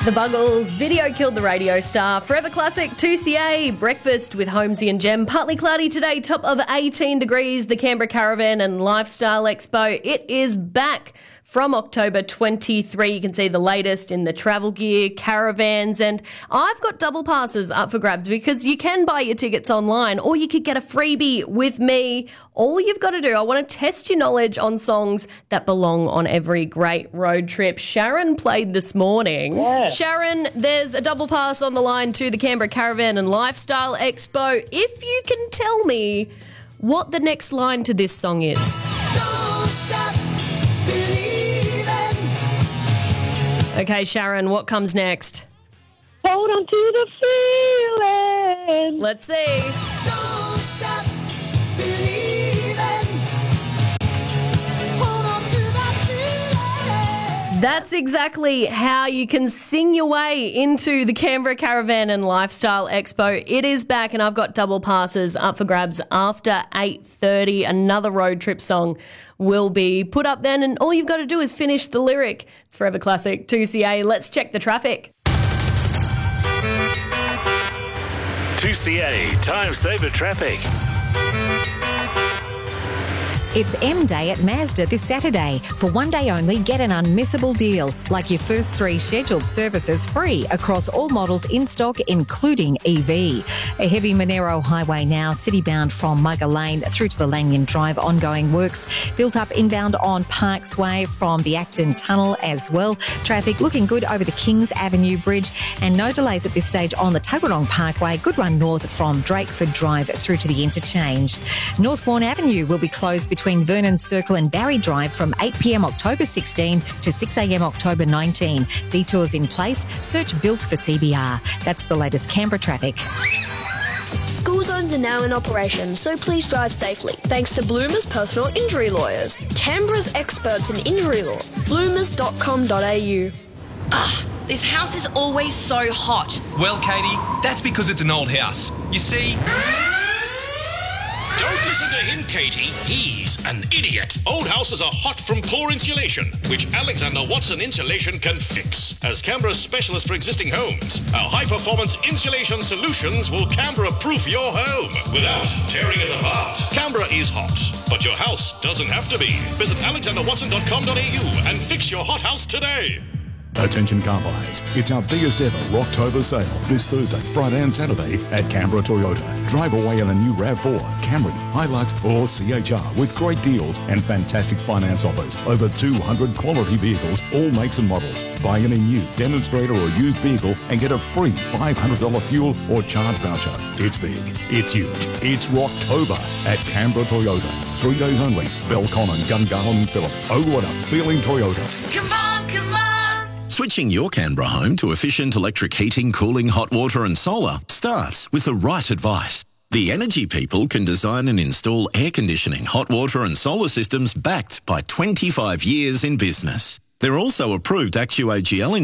The Buggles, Video Killed the Radio Star, Forever Classic, 2CA, Breakfast with Holmesy and Jem. Partly cloudy today, top of 18 degrees, the Canberra Caravan and Lifestyle Expo. It is back from October 23. You can see the latest in the travel gear, caravans, and I've got double passes up for grabs because you can buy your tickets online or you could get a freebie with me. All you've got to do, I want to test your knowledge on songs that belong on every great road trip. Sharon played this morning. Yeah. Sharon, there's a double pass on the line to the Canberra Caravan and Lifestyle Expo. If you can tell me what the next line to this song is. Don't stop believing. Okay, Sharon, what comes next? Hold on to the feeling. Let's see. Don't stop believing. Hold on to that feeling. That's exactly how you can sing your way into the Canberra Caravan and Lifestyle Expo. It is back and I've got double passes up for grabs after 8:30. Another road trip song will be put up then and all you've got to do is finish the lyric. It's Forever Classic, 2CA. Let's check the traffic. 2CA Time Saver Traffic. It's M Day at Mazda this Saturday. For one day only, get an unmissable deal, like your first 3 scheduled services free across all models in stock, including EV. A heavy Monero highway now, citybound from Mugger Lane through to the Lanyon Drive, ongoing works. Built up inbound on Parks Way from the Acton Tunnel as well. Traffic looking good over the Kings Avenue Bridge and no delays at this stage on the Tuggeranong Parkway. Good run north from Drakeford Drive through to the interchange. Northbourne Avenue will be closed between Vernon Circle and Barry Drive from 8 p.m. October 16 to 6 a.m. October 19. Detours in place. Search Built for CBR. That's the latest Canberra traffic. School zones are now in operation, so please drive safely. Thanks to Bloomer's personal injury lawyers, Canberra's experts in injury law. bloomers.com.au. This house is always so hot. Well, Katie, that's because it's an old house. You see... Don't listen to him, Katie. He's an idiot. Old houses are hot from poor insulation, which Alexander Watson Insulation can fix. As Canberra's specialist for existing homes, our high-performance insulation solutions will Canberra-proof your home without tearing it apart. Canberra is hot, but your house doesn't have to be. Visit alexanderwatson.com.au and fix your hot house today. Attention car buyers, it's our biggest ever Rocktober sale this Thursday, Friday and Saturday at Canberra Toyota. Drive away in a new RAV4, Camry, Hilux or CHR with great deals and fantastic finance offers. Over 200 quality vehicles, all makes and models. Buy any new demonstrator or used vehicle and get a free $500 fuel or charge voucher. It's big, it's huge, it's Rocktober at Canberra Toyota. 3 days only. Belconnen, Gungahlin and Phillip. Oh, what a feeling Toyota. Come on, come on. Switching your Canberra home to efficient electric heating, cooling, hot water and solar starts with the right advice. The Energy People can design and install air conditioning, hot water and solar systems backed by 25 years in business. They're also approved AccuAGL